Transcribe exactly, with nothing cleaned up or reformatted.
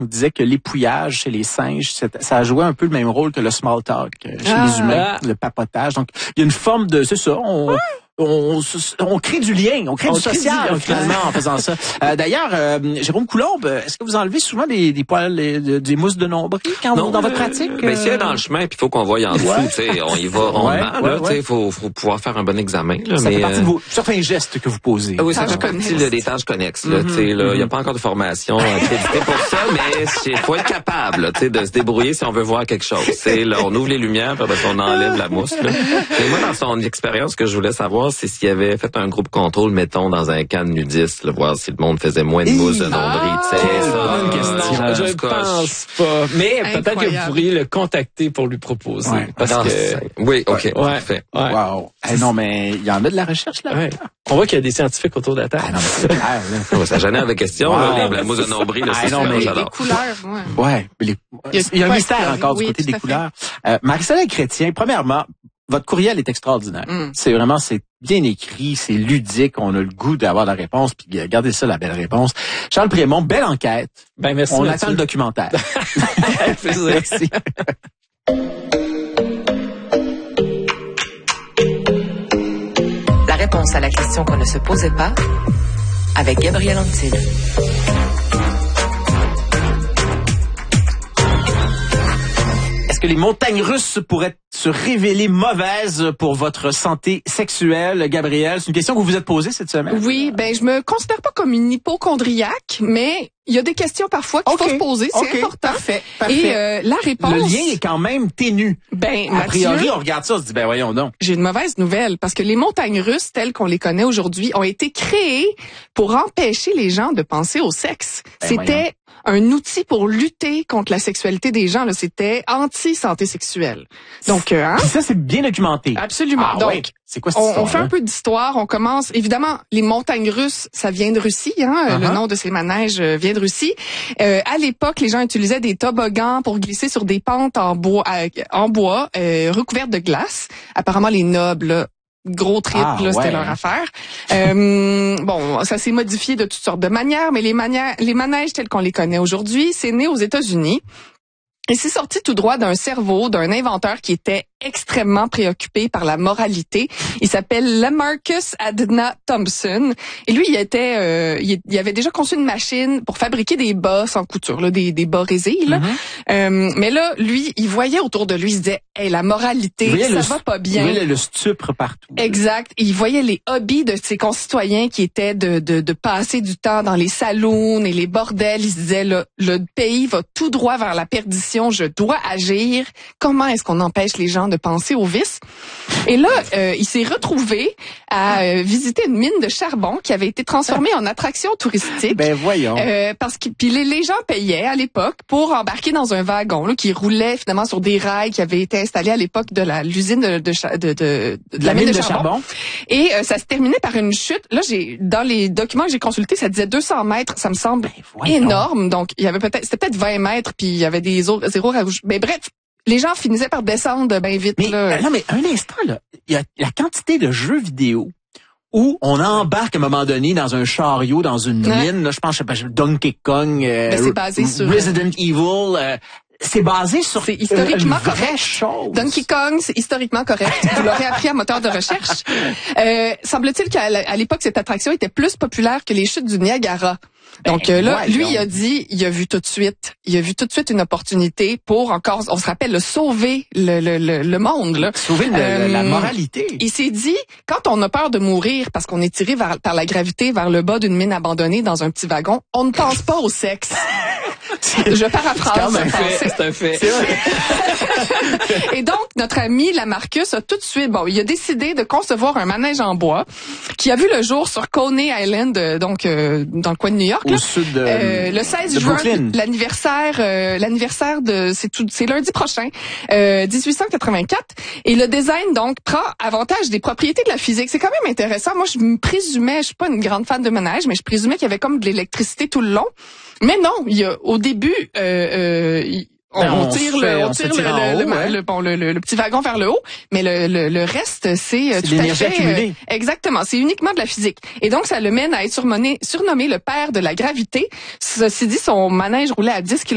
nous disait que l'épouillage chez les singes, ça a joué un peu le même rôle que le small talk chez ah. les humains, le papotage. Donc, il y a une forme de, c'est ça, on... On, on crée du lien, on crée on du crée social du, finalement en faisant ça. Euh, d'ailleurs, euh, Jérôme Coulombe, est-ce que vous enlevez souvent des, des poils, des, des mousses de nombril quand non, vous, dans euh, votre pratique? Ben, s'il y a dans le chemin, puis il faut qu'on voie en dessous, ouais. tu sais, on y va rondement, ouais, là, ouais, tu sais, ouais. faut, faut pouvoir faire un bon examen, là. Ça mais, fait partie euh... de vos certains gestes que vous posez. Ah oui, ça tâches fait partie connexes. des tâches connexes, là, Mm-hmm, tu sais, là. Il mm-hmm. n'y a pas encore de formation accréditée pour ça, mais il faut être capable, là, tu sais, de se débrouiller si on veut voir quelque chose. C'est là, on ouvre les lumières, puis on enlève la mousse, là. Mais moi, dans son expérience, ce que je voulais savoir, c'est s'il avait fait un groupe contrôle, mettons, dans un camp de nudistes, là, voir si le monde faisait moins de mousse de nombril, tu sais. Ah, ça, bonne question. euh, Je en tout cas, pense pas. Mais peut-être que Incroyable. vous pourriez le contacter pour lui proposer. Ouais. Parce dans que... ce- Oui, OK, Ouais. parfait. Ouais. Wow. Eh non, mais il y en a de la recherche là. Ouais. On voit qu'il y a des scientifiques autour de la table. Ah non, mais c'est clair, là. Ouais, ça génère des questions, Wow. là, la, la mousse de nombril, là, Ah, c'est non, sûr, mais- Les j'adore. couleurs, ouais. Ouais, mais les- Il y a- il y a un ouais, mystère oui, encore du oui, côté tout des à fait. couleurs. Euh, Marie-Soleil Chrétien, premièrement, votre courriel est extraordinaire. Mm. C'est vraiment, c'est bien écrit, c'est ludique, on a le goût d'avoir la réponse, puis regardez ça, la belle réponse. Charles Prémont, belle enquête. Ben, merci. On Mathieu. attend le documentaire. Plaisir. Merci. La réponse à la question qu'on ne se posait pas avec Gabriel Antil. Est-ce que les montagnes russes pourraient se révéler mauvaises pour votre santé sexuelle, Gabrielle? C'est une question que vous vous êtes posée cette semaine. Oui, ben je me considère pas comme une hypochondriaque, mais il y a des questions parfois qu'il OK. faut se poser, c'est OK, important. Parfait, parfait. Et euh, la réponse... Le lien est quand même ténu. Ben, A Mathieu, priori, on regarde ça, on se dit, ben voyons donc. j'ai une mauvaise nouvelle parce que les montagnes russes telles qu'on les connaît aujourd'hui ont été créées pour empêcher les gens de penser au sexe. Ben, C'était un outil pour lutter contre la sexualité des gens. Là, c'était anti-santé sexuelle. Donc, euh, hein? Puis ça, c'est bien documenté. Absolument. Ah, Donc, ouais. C'est quoi cette On, histoire on fait un peu d'histoire. On commence, évidemment, les montagnes russes, ça vient de Russie. Hein? Uh-huh. Le nom de ces manèges euh, vient de Russie. Euh, à l'époque, les gens utilisaient des toboggans pour glisser sur des pentes en bois, euh, en bois euh, recouvertes de glace. Apparemment, les nobles, là, gros trip, Ah, là, c'était ouais. leur affaire. Euh, bon, ça s'est modifié de toutes sortes de manières, mais les manières, les manèges tels qu'on les connaît aujourd'hui, c'est né aux États-Unis. Et c'est sorti tout droit d'un cerveau d'un inventeur qui était extrêmement préoccupé par la moralité. Il s'appelle Lamarcus Adna Thompson. Et lui, il était, euh, il, il avait déjà conçu une machine pour fabriquer des bas sans couture, là, des, des bas résés. Là. Mm-hmm. Euh, mais là, lui, il voyait autour de lui, il se disait, hey, la moralité, Il voyait ça le- va pas Il bien. voyait le stupre partout. Exact. Il voyait les hobbies de ses concitoyens qui étaient de, de, de passer du temps dans les saloons et les bordels. Il se disait, le, le pays va tout droit vers la perdition. Je dois agir. Comment est-ce qu'on empêche les gens de penser au vice? Et là, euh, il s'est retrouvé à euh, visiter une mine de charbon qui avait été transformée en attraction touristique. Ben voyons. Euh, parce que puis les, les gens payaient à l'époque pour embarquer dans un wagon là, qui roulait finalement sur des rails qui avaient été installés à l'époque de la l'usine de de, cha- de, de, de la, mine de charbon. Et euh, ça se terminait par une chute. Là, j'ai dans les documents que j'ai consultés, ça disait deux cents mètres. Ça me semble Ben voyons. énorme. Donc il y avait peut-être c'était peut-être vingt mètres puis il y avait des zéros zéro rouge. Mais bref, les gens finissaient par descendre bien vite. Mais, là. euh, non, mais un instant, là. Il y a la quantité de jeux vidéo où on embarque à un moment donné dans un chariot, dans une Ouais. mine, là, je pense, je sais pas, Donkey Kong, euh, Ben, c'est basé sur- Resident Evil, euh, c'est basé sur C'est historiquement une vraie correct. chose. Donkey Kong, c'est historiquement correct. Vous l'aurez appris à moteur de recherche. Euh, semble-t-il qu'à l- à l'époque, cette attraction était plus populaire que les chutes du Niagara. Donc Ben, euh, là, voyons. lui, il a dit, il a vu tout de suite, il a vu tout de suite une opportunité pour encore, on se rappelle, le sauver le, le, le, le monde. Là. Sauver le- Euh, la moralité. Il s'est dit, quand on a peur de mourir parce qu'on est tiré vers, par la gravité vers le bas d'une mine abandonnée dans un petit wagon, on ne pense pas au sexe. Je paraphrase. C'est quand même ce fait. français. C'est un fait. C'est vrai. Et donc, notre ami Lamarcus a tout de suite, bon, il a décidé de concevoir un manège en bois qui a vu le jour sur Coney Island, euh, donc euh, dans le coin de New York. Au là. sud de, Euh, le seize de juin, Brooklyn. l'anniversaire, euh, l'anniversaire de, c'est tout, c'est lundi prochain, euh, dix-huit cent quatre-vingt-quatre. Et le design donc prend avantage des propriétés de la physique. C'est quand même intéressant. Moi, je me présumais, je suis pas une grande fan de manège, mais je présumais qu'il y avait comme de l'électricité tout le long. Mais non, il y a au début, euh, euh, il- on, Ben, on on tire se le, fait- on on se tire tire le, en le, haut, le, ouais. le- bon, le, le- le petit wagon vers le haut, mais le, le, le reste, c'est euh, C'est tout à l'énergie fait accumulée. euh, exactement. C'est uniquement de la physique. Et donc, ça le mène à être surnommé, surnommé le père de la gravité. Ceci dit, son manège roulait à dix kilomètres